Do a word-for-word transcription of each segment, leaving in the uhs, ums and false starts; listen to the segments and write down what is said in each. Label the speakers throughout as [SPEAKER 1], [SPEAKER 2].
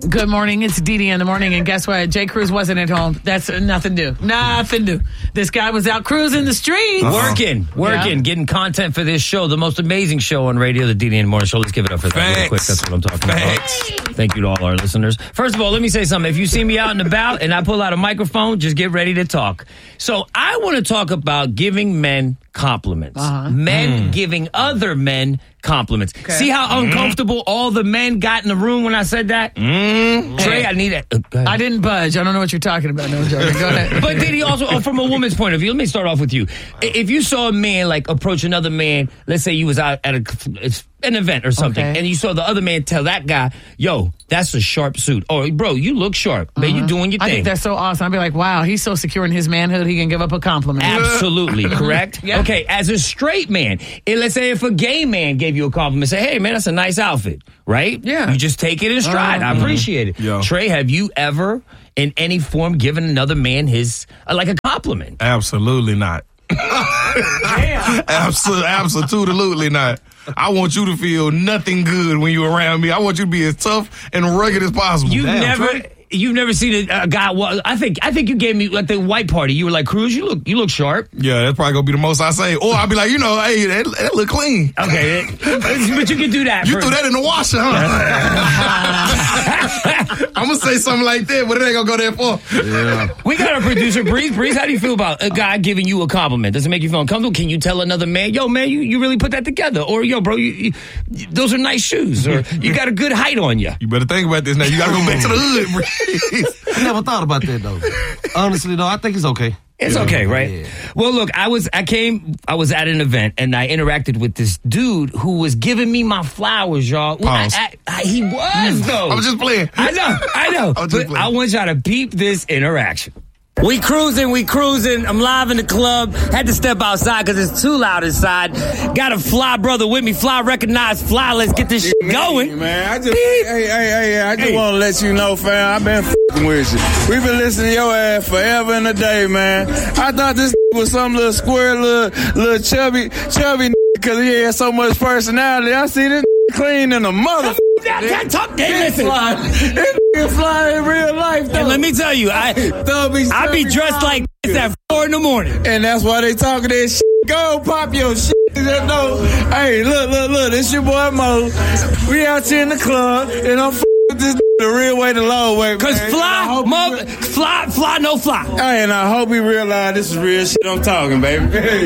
[SPEAKER 1] Good morning. It's Dee Dee in the morning, and guess what? Jay Cruz wasn't at home. That's uh, nothing new. Nothing new. This guy was out cruising the streets.
[SPEAKER 2] Uh-huh. Working, working, yeah. Getting content for this show, the most amazing show on radio, the Dee Dee in the morning show. Let's give it up for that
[SPEAKER 3] Thanks.
[SPEAKER 2] real quick. That's what I'm talking
[SPEAKER 3] Thanks.
[SPEAKER 2] about. Thank you to all our listeners. First of all, let me say something. If you see me out and about and I pull out a microphone, just get ready to talk. So I want to talk about giving men compliments.
[SPEAKER 1] Uh-huh.
[SPEAKER 2] Men
[SPEAKER 3] Mm.
[SPEAKER 2] giving other men compliments.
[SPEAKER 1] Okay.
[SPEAKER 2] See how
[SPEAKER 3] Mm.
[SPEAKER 2] uncomfortable all the men got in the room when I said that?
[SPEAKER 3] Mm.
[SPEAKER 2] Trey, I need it. Uh, go ahead.
[SPEAKER 1] I didn't budge. I don't know what you're talking about. No, joking. Go ahead.
[SPEAKER 2] But did he also, oh, from a woman's point of view, let me start off with you. If you saw a man like approach another man, let's say you was out at a, it's an event or something,
[SPEAKER 1] Okay.
[SPEAKER 2] and you saw the other man tell that guy, yo, that's a sharp suit. Or, bro, you look sharp. Man, you doing your
[SPEAKER 1] I
[SPEAKER 2] thing.
[SPEAKER 1] think that's so awesome. I'd be like, wow, he's so secure in his manhood, he can give up a compliment.
[SPEAKER 2] Absolutely, correct?
[SPEAKER 1] Yeah.
[SPEAKER 2] Okay, as a straight man, and let's say if a gay man gave you a compliment, say, hey, man, that's a nice outfit, right?
[SPEAKER 1] Yeah.
[SPEAKER 2] You just take it in stride. I appreciate it.
[SPEAKER 3] Yeah.
[SPEAKER 2] Trey, have you ever, in any form, given another man his, uh, like a compliment?
[SPEAKER 3] Absolutely not. Absolutely, absolutely not. I want you to feel nothing good when you're around me. I want you to be as tough and rugged as possible.
[SPEAKER 2] You've
[SPEAKER 3] Damn,
[SPEAKER 2] never,
[SPEAKER 3] Trey.
[SPEAKER 2] you've never seen a, a guy. Well, I think, I think you gave me like the white party. You were like, Cruz, you look, you look sharp.
[SPEAKER 3] Yeah, that's probably gonna be the most I say. Or I'll be like, you know, hey, that, that look clean.
[SPEAKER 2] Okay, but you can do that.
[SPEAKER 3] You
[SPEAKER 2] for-
[SPEAKER 3] threw that in the washer, huh? I'm gonna say something like that, but it ain't gonna go that far.
[SPEAKER 4] Yeah.
[SPEAKER 2] We got our producer, Breeze. Breeze, how do you feel about a guy giving you a compliment? Does it make you feel uncomfortable? Can you tell another man, yo, man, you, you really put that together? Or, yo, bro, you, you, those are nice shoes. Or you got a good height on you.
[SPEAKER 3] You better think about this now. You gotta go back to the hood, Breeze.
[SPEAKER 4] I never thought about that, though. Honestly, though, I think it's okay.
[SPEAKER 2] It's okay, right?
[SPEAKER 4] Yeah.
[SPEAKER 2] Well, look, I was, I came, I was at an event and I interacted with this dude who was giving me my flowers, y'all. Well, I-
[SPEAKER 3] Pause.
[SPEAKER 2] I- I- he was, though.
[SPEAKER 3] I was just playing.
[SPEAKER 2] I know, I know.
[SPEAKER 3] I was just
[SPEAKER 2] But
[SPEAKER 3] playing.
[SPEAKER 2] I want y'all to peep this interaction. We cruising, we cruising. I'm live in the club. Had to step outside because it's too loud inside. Got a fly brother with me. Fly recognized fly. Let's get this shit going.
[SPEAKER 5] Man, I just, hey, hey, hey, I just
[SPEAKER 2] Hey.
[SPEAKER 5] want to let you know, fam, I've been f***ing with you. We've been listening to your ass forever and a day, man. I thought this was some little square, little, little chubby, chubby because he had so much personality. I see this clean in a mother.
[SPEAKER 2] That, that talk, hey, listen.
[SPEAKER 5] Fly. This nigga fly in real life, though.
[SPEAKER 2] And let me tell you, I
[SPEAKER 5] Thug be
[SPEAKER 2] I be
[SPEAKER 5] chubby
[SPEAKER 2] dressed
[SPEAKER 5] fly.
[SPEAKER 2] like this at four in the morning.
[SPEAKER 5] And that's why they talking that shit. Go pop your shit. Just know, hey, look, look, look. This your boy Mo. We out here in the club, and I'm f- with this the real way, the low way.
[SPEAKER 2] Cause
[SPEAKER 5] man. I
[SPEAKER 2] fly,
[SPEAKER 5] hope
[SPEAKER 2] mother,
[SPEAKER 5] he re-
[SPEAKER 2] fly, fly, no fly.
[SPEAKER 5] Hey, and I hope he realize this is real shit I'm talking, baby.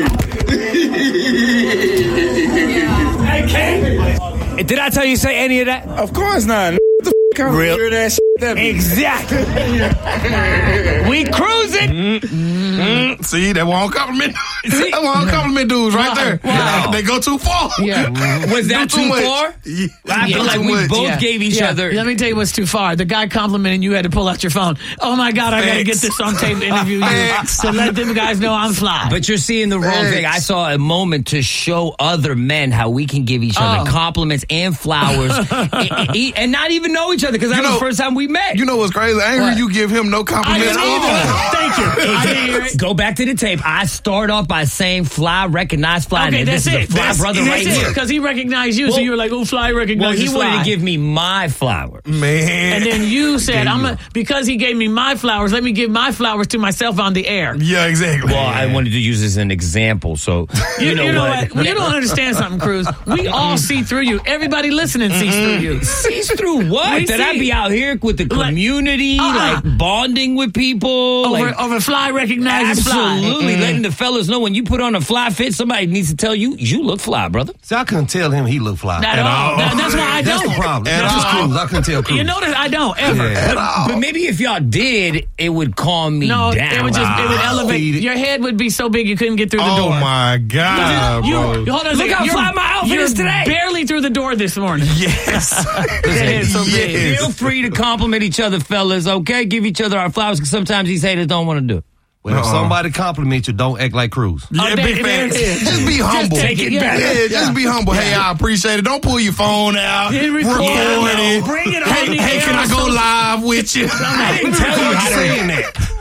[SPEAKER 2] Hey, King. Did I tell you to say any of that?
[SPEAKER 5] Of course not. What the f- kind of
[SPEAKER 2] Real-
[SPEAKER 5] weird ass shit that be?
[SPEAKER 2] Exactly. We cruising.
[SPEAKER 3] Mm, see, that won't compliment. That won't compliment dudes right there.
[SPEAKER 2] Wow.
[SPEAKER 3] They, they go too far.
[SPEAKER 1] Yeah.
[SPEAKER 2] Was that
[SPEAKER 3] Do
[SPEAKER 2] too
[SPEAKER 3] much.
[SPEAKER 2] far?
[SPEAKER 3] Yeah.
[SPEAKER 2] I feel
[SPEAKER 3] Do
[SPEAKER 2] like
[SPEAKER 3] too
[SPEAKER 2] we
[SPEAKER 3] much.
[SPEAKER 2] both
[SPEAKER 1] Yeah.
[SPEAKER 2] gave each
[SPEAKER 1] Yeah.
[SPEAKER 2] other.
[SPEAKER 1] Let me tell you what's too far. The guy complimenting you had to pull out your phone. Oh my God, I got to get
[SPEAKER 3] Facts.
[SPEAKER 1] this on tape to interview you.
[SPEAKER 3] Facts.
[SPEAKER 1] So let them guys know I'm fly.
[SPEAKER 2] But you're seeing the wrong
[SPEAKER 3] Thanks.
[SPEAKER 2] thing. I saw a moment to show other men how we can give each other
[SPEAKER 1] Oh.
[SPEAKER 2] compliments and flowers and, and- and not even know each other because that
[SPEAKER 3] You
[SPEAKER 2] was
[SPEAKER 3] know-
[SPEAKER 2] the first time we met.
[SPEAKER 3] You know what's crazy? I ain't heard you give him no
[SPEAKER 1] I
[SPEAKER 3] compliments.
[SPEAKER 1] didn't either. Thank you. I didn't hear it.
[SPEAKER 2] Go back to the tape. I start off by saying fly, recognize fly.
[SPEAKER 1] Okay,
[SPEAKER 2] and
[SPEAKER 1] that's
[SPEAKER 2] this
[SPEAKER 1] it.
[SPEAKER 2] is a fly
[SPEAKER 1] That's,
[SPEAKER 2] brother
[SPEAKER 1] that's
[SPEAKER 2] right
[SPEAKER 1] it.
[SPEAKER 2] here.
[SPEAKER 1] Because he recognized you, so
[SPEAKER 2] Well-
[SPEAKER 1] you were like, "Oh, fly
[SPEAKER 2] Well,
[SPEAKER 1] recognizes
[SPEAKER 2] he wanted
[SPEAKER 1] fly."
[SPEAKER 2] to give me my flowers.
[SPEAKER 3] Man.
[SPEAKER 1] And then you said, "I'm a, because he gave me my flowers. Let me give my flowers to myself on the air."
[SPEAKER 3] Yeah, exactly.
[SPEAKER 2] Well, I wanted to use this as an example. So, you,
[SPEAKER 1] You,
[SPEAKER 2] know,
[SPEAKER 1] you know
[SPEAKER 2] what?
[SPEAKER 1] what? Well, you don't understand something, Cruz. We all see through you. Everybody listening sees through you.
[SPEAKER 2] Sees through what?
[SPEAKER 1] We
[SPEAKER 2] That I
[SPEAKER 1] see-
[SPEAKER 2] be out here with the
[SPEAKER 1] Like-
[SPEAKER 2] community,
[SPEAKER 1] Uh-uh.
[SPEAKER 2] like bonding with people.
[SPEAKER 1] Over,
[SPEAKER 2] like,
[SPEAKER 1] over fly recognizes fly.
[SPEAKER 2] absolutely letting the fellas know when you put on a fly fit, somebody needs to tell you, you look fly, brother.
[SPEAKER 4] See, I couldn't tell him he looked fly.
[SPEAKER 1] At,
[SPEAKER 3] At
[SPEAKER 1] all.
[SPEAKER 3] all.
[SPEAKER 1] That- that's why I
[SPEAKER 4] That's
[SPEAKER 1] don't.
[SPEAKER 4] the problem.
[SPEAKER 3] At
[SPEAKER 4] That's just
[SPEAKER 3] all.
[SPEAKER 4] Cruz. I couldn't tell Cruz.
[SPEAKER 1] You notice I don't ever.
[SPEAKER 4] Yeah.
[SPEAKER 2] But, but maybe if y'all did, it would calm me
[SPEAKER 1] No,
[SPEAKER 2] down.
[SPEAKER 1] it would just it would elevate.
[SPEAKER 4] Feed it.
[SPEAKER 1] Your head would be so big you couldn't get through the
[SPEAKER 3] Oh
[SPEAKER 1] door.
[SPEAKER 3] my God,
[SPEAKER 1] You,
[SPEAKER 3] bro.
[SPEAKER 1] hold on a
[SPEAKER 2] Look
[SPEAKER 1] second.
[SPEAKER 2] how
[SPEAKER 1] You're-
[SPEAKER 2] fly my outfit
[SPEAKER 1] you're
[SPEAKER 2] is today.
[SPEAKER 1] Barely through the door this morning.
[SPEAKER 3] Yes.
[SPEAKER 1] Your head's so big.
[SPEAKER 3] Yes.
[SPEAKER 2] Feel free to compliment each other, fellas, okay? Give each other our flowers because sometimes these haters don't want to do it.
[SPEAKER 4] Well, if
[SPEAKER 3] Uh-uh.
[SPEAKER 4] somebody compliments you, don't act like Cruz.
[SPEAKER 3] Yeah,
[SPEAKER 1] Oh,
[SPEAKER 3] big
[SPEAKER 1] there- there
[SPEAKER 3] facts.
[SPEAKER 1] it is.
[SPEAKER 3] Just be humble.
[SPEAKER 1] take it back.
[SPEAKER 3] Yeah,
[SPEAKER 1] Yeah.
[SPEAKER 3] just be humble. Hey, I appreciate it. Don't pull your phone out.
[SPEAKER 1] Hit
[SPEAKER 3] Record
[SPEAKER 1] record.
[SPEAKER 3] it.
[SPEAKER 1] Bring it on
[SPEAKER 3] Hey,
[SPEAKER 1] the
[SPEAKER 3] hey,
[SPEAKER 1] air
[SPEAKER 3] can I
[SPEAKER 1] on
[SPEAKER 3] go
[SPEAKER 1] social-
[SPEAKER 3] live with you?
[SPEAKER 2] I didn't tell you how to
[SPEAKER 4] saying that.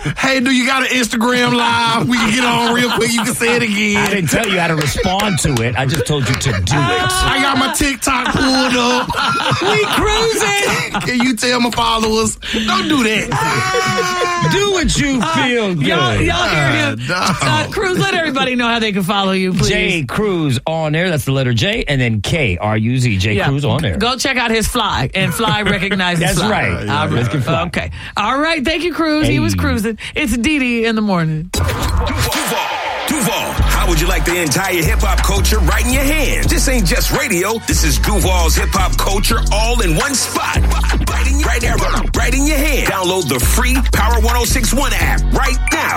[SPEAKER 3] Hey, do you got an Instagram live? We can get on real quick. You can say it again.
[SPEAKER 2] I didn't tell you how to respond to it. I just told you to do it.
[SPEAKER 3] I got my TikTok pulled up.
[SPEAKER 1] We cruising.
[SPEAKER 3] Can you tell my followers? Don't do that.
[SPEAKER 2] Do what you feel good.
[SPEAKER 1] Y'all, y'all hear him.
[SPEAKER 3] Ah, no.
[SPEAKER 1] Uh, Cruz, let everybody know how they can follow you, please.
[SPEAKER 2] J Cruz on air. That's the letter J, and then K R U Z. J
[SPEAKER 1] Yeah.
[SPEAKER 2] Cruz on air.
[SPEAKER 1] Go check out his fly, and Fly recognizes
[SPEAKER 2] That's
[SPEAKER 1] Fly.
[SPEAKER 2] right.
[SPEAKER 1] All
[SPEAKER 2] Yeah, let's get Fly.
[SPEAKER 1] Okay. All right. Thank you, Cruz. He
[SPEAKER 2] Hey.
[SPEAKER 1] was cruising. It's Dee Dee in the morning.
[SPEAKER 6] Duval, Duval, how would you like the entire hip-hop culture right in your hands? This ain't just radio. This is Duval's hip-hop culture all in one spot. Right in your, right there, right in your hand. Download the free Power one oh six one app right now.